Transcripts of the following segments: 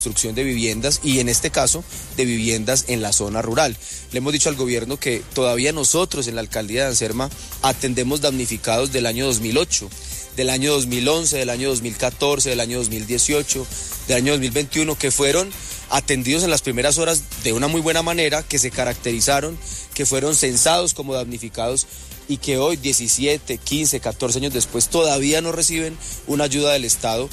construcción de viviendas y en este caso de viviendas en la zona rural. Le hemos dicho al gobierno que todavía nosotros en la alcaldía de Anserma atendemos damnificados del año 2008, del año 2011, del año 2014, del año 2018, del año 2021, que fueron atendidos en las primeras horas de una muy buena manera, que se caracterizaron, que fueron censados como damnificados y que hoy, 17, 15, 14 años después, todavía no reciben una ayuda del Estado.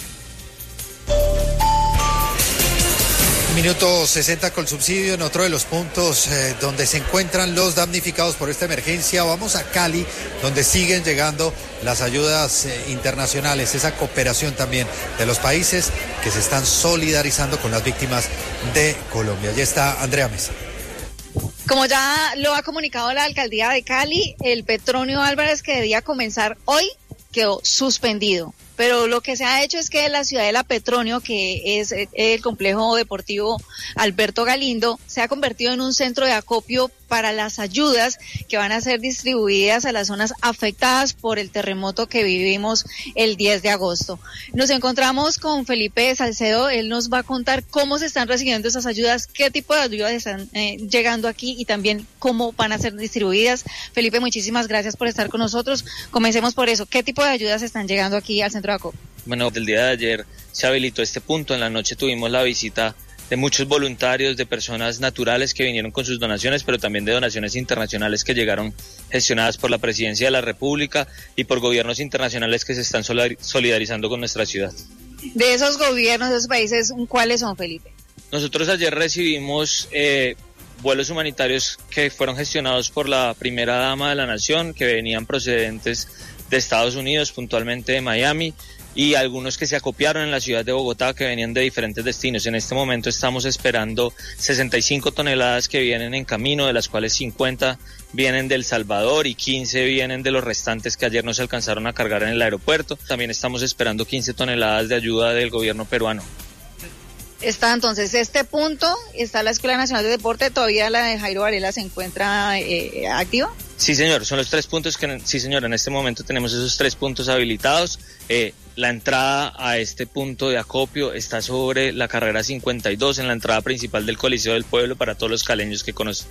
Minuto 60 Colsubsidio en otro de los puntos donde se encuentran los damnificados por esta emergencia. Vamos a Cali, donde siguen llegando las ayudas internacionales, esa cooperación también de los países que se están solidarizando con las víctimas de Colombia. Ya está Andrea Mesa. Como ya lo ha comunicado la alcaldía de Cali, el Petronio Álvarez, que debía comenzar hoy, quedó suspendido. Pero lo que se ha hecho es que la Ciudadela Petronio, que es el complejo deportivo Alberto Galindo, se ha convertido en un centro de acopio para las ayudas que van a ser distribuidas a las zonas afectadas por el terremoto que vivimos el 10 de agosto. Nos encontramos con Felipe Salcedo, él nos va a contar cómo se están recibiendo esas ayudas, qué tipo de ayudas están llegando aquí y también cómo van a ser distribuidas. Felipe, muchísimas gracias por estar con nosotros. Comencemos por eso, ¿qué tipo de ayudas están llegando aquí al centro de acopio? Bueno, el día de ayer se habilitó este punto, en la noche tuvimos la visita de muchos voluntarios, de personas naturales que vinieron con sus donaciones, pero también de donaciones internacionales que llegaron gestionadas por la Presidencia de la República y por gobiernos internacionales que se están solidarizando con nuestra ciudad. De esos gobiernos, de esos países, ¿cuáles son, Felipe? Nosotros ayer recibimos vuelos humanitarios que fueron gestionados por la primera dama de la nación, que venían procedentes de Estados Unidos, puntualmente de Miami, y algunos que se acopiaron en la ciudad de Bogotá, que venían de diferentes destinos. En este momento estamos esperando 65 toneladas que vienen en camino, de las cuales 50 vienen de El Salvador y 15 vienen de los restantes que ayer no se alcanzaron a cargar en el aeropuerto. También estamos esperando 15 toneladas de ayuda del gobierno peruano. Está entonces este punto, está la Escuela Nacional de Deporte, todavía la de Jairo Varela se encuentra activa. Sí, señor, son los 3 puntos que, sí, señor, en este momento tenemos esos 3 puntos habilitados. La entrada a este punto de acopio está sobre la carrera 52, en la entrada principal del Coliseo del Pueblo, para todos los caleños que conocen.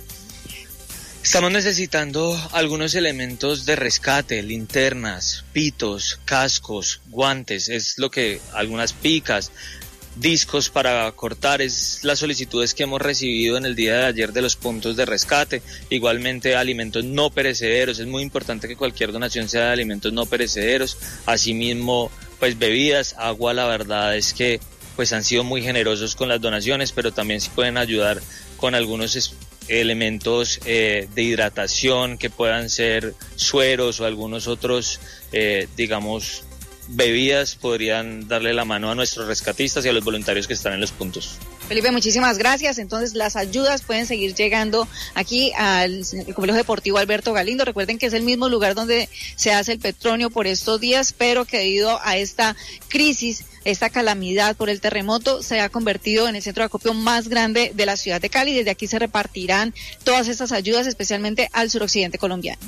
Estamos necesitando algunos elementos de rescate, linternas, pitos, cascos, guantes, es lo que, algunas picas, discos para cortar, es las solicitudes que hemos recibido en el día de ayer de los puntos de rescate. Igualmente alimentos no perecederos, es muy importante que cualquier donación sea de alimentos no perecederos. Asimismo, pues bebidas, agua, la verdad es que pues han sido muy generosos con las donaciones, pero también se pueden ayudar con algunos elementos de hidratación que puedan ser sueros o algunos otros, digamos, bebidas, podrían darle la mano a nuestros rescatistas y a los voluntarios que están en los puntos. Felipe, muchísimas gracias. Entonces las ayudas pueden seguir llegando aquí al complejo deportivo Alberto Galindo. Recuerden que es el mismo lugar donde se hace el Petronio por estos días, pero que debido a esta crisis, esta calamidad por el terremoto, se ha convertido en el centro de acopio más grande de la ciudad de Cali. Desde aquí se repartirán todas estas ayudas, especialmente al suroccidente colombiano.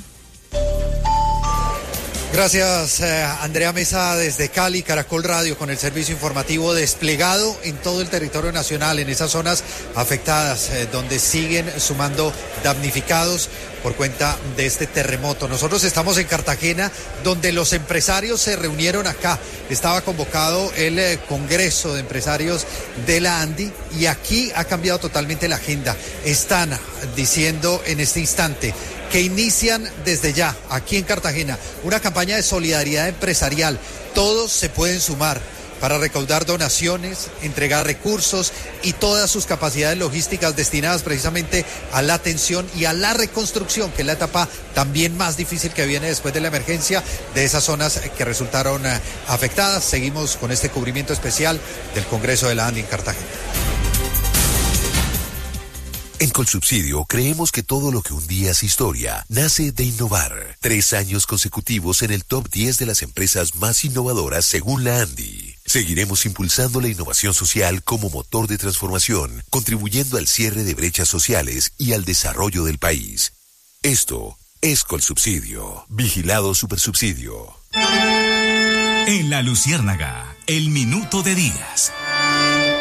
Gracias, Andrea Mesa, desde Cali, Caracol Radio, con el servicio informativo desplegado en todo el territorio nacional, en esas zonas afectadas, donde siguen sumando damnificados por cuenta de este terremoto. Nosotros estamos en Cartagena, donde los empresarios se reunieron acá. Estaba convocado el Congreso de Empresarios de la ANDI y aquí ha cambiado totalmente la agenda. Están diciendo en este instante que inician desde ya, aquí en Cartagena, una campaña de solidaridad empresarial. Todos se pueden sumar para recaudar donaciones, entregar recursos y todas sus capacidades logísticas destinadas precisamente a la atención y a la reconstrucción, que es la etapa también más difícil que viene después de la emergencia de esas zonas que resultaron afectadas. Seguimos con este cubrimiento especial del Congreso de la ANDI en Cartagena. En Colsubsidio creemos que todo lo que un día es historia nace de innovar. 3 años consecutivos en el top 10 de las empresas más innovadoras según la ANDI. Seguiremos impulsando la innovación social como motor de transformación, contribuyendo al cierre de brechas sociales y al desarrollo del país. Esto es Colsubsidio. Vigilado Supersubsidio. En La Luciérnaga, el minuto de Díaz.